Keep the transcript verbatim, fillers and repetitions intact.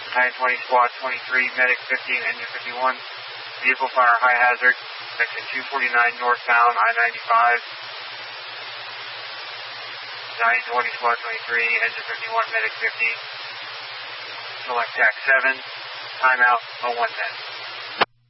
nine twenty Squad twenty-three, Medic fifteen, Engine fifty-one. Vehicle fire high hazard, section two forty-nine northbound, I ninety-five. nine twenty Squad twenty-three, Engine fifty-one, Medic fifty. Select T A C seven, timeout oh one ten.